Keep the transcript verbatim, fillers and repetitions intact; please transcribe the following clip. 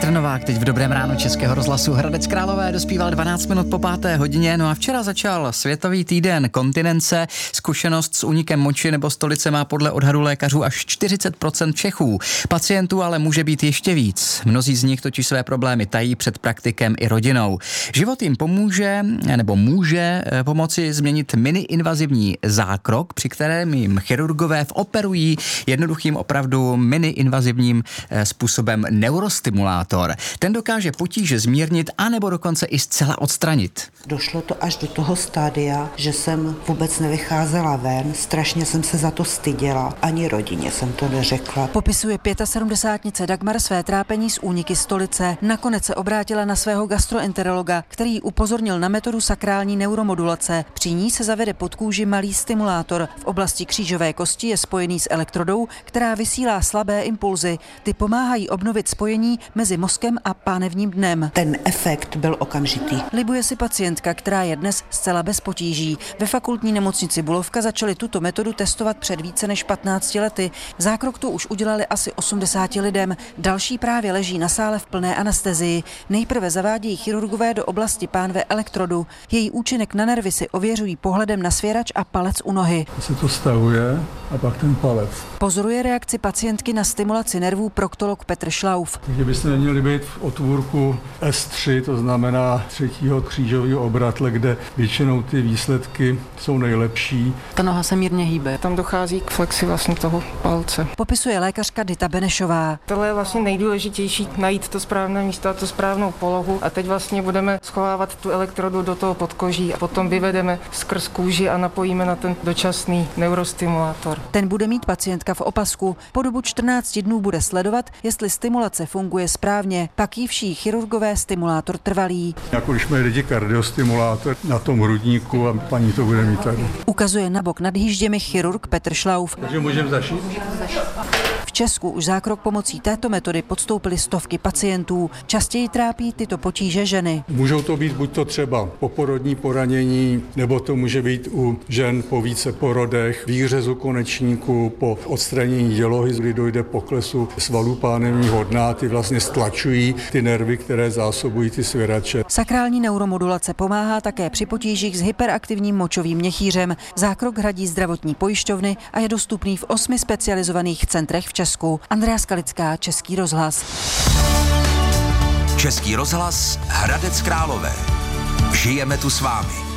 Petr Novák teď v Dobrém ránu Českého rozhlasu. Hradec Králové dospíval dvanáct minut po páté hodině, no a včera začal Světový týden kontinence. Zkušenost s únikem moči nebo stolice má podle odhadu lékařů až čtyřicet procent Čechů. Pacientů ale může být ještě víc. Mnozí z nich totiž své problémy tají před praktikem i rodinou. Život jim pomůže, nebo může pomoci změnit mini-invazivní zákrok, při kterém jim chirurgové operují jednoduchým opravdu mini-invazivním způsobem neurostimulátor. Ten dokáže potíže zmírnit anebo dokonce i zcela odstranit. Došlo to až do toho stádia, že jsem vůbec nevycházela ven, strašně jsem se za to styděla, ani rodině jsem to neřekla. Popisuje sedmdesátnice Dagmar své trápení s úniky stolice. Nakonec se obrátila na svého gastroenterologa, který upozornil na metodu sakrální neuromodulace. Při ní se zavede pod kůži malý stimulátor. V oblasti křížové kosti je spojený s elektrodou, která vysílá slabé impulzy. Ty pomáhají obnovit spojení mezi mozkem a pánevním dnem. Ten efekt byl okamžitý. Libuje si pacientka, která je dnes zcela bez potíží. Ve fakultní nemocnici Bulovka začali tuto metodu testovat před více než patnácti lety. Zákrok tu už udělali asi osmdesáti lidem. Další právě leží na sále v plné anestezii. Nejprve zavádějí chirurgové do oblasti pánve elektrodu. Její účinek na nervy si ověřují pohledem na svěrač a palec u nohy. Se to stahuje a pak ten palec. Pozoruje reakci pacientky na stimulaci nervů proktolog Petr Šlauf. Takže byste neměli být v otvůrku S tři, to znamená třetího křížového obratle, kde většinou ty výsledky jsou nejlepší. Ta noha se mírně hýbe. Tam dochází k flexi vlastně toho palce. Popisuje lékařka Dita Benešová. Tohle je vlastně nejdůležitější, najít to správné místo a tu správnou polohu. A teď vlastně budeme schovávat tu elektrodu do toho podkoží a potom vyvedeme skrz kůži a napojíme na ten dočasný neurostimulátor. Ten bude mít pacientka v opasku. Po dobu čtrnácti dnů bude sledovat, jestli stimulace funguje správně. Pak jí vší chirurgové stimulátor trvalý. Jako když mají lidi kardiostimulátor na tom hrudníku a paní to bude mít tady. Ukazuje na bok nad hýžděmi chirurg Petr Šlauf. Takže můžeme začít? V Česku už zákrok pomocí této metody podstoupily stovky pacientů. Častěji trápí tyto potíže ženy. Můžou to být buď to třeba poporodní poranění, nebo to může být u žen po více porodech, výřezu konečníku, po odstranění dělohy, kdy dojde poklesu svalů pánevního dna, ty vlastně stlačují ty nervy, které zásobují ty svěrače. Sakrální neuromodulace pomáhá také při potížích s hyperaktivním močovým měchýřem. Zákrok hradí zdravotní pojišťovny a je dostupný v osmi specializovaných centrech v Česku. Andrea Skalická, Český rozhlas. Český rozhlas, Hradec Králové. Žijeme tu s vámi.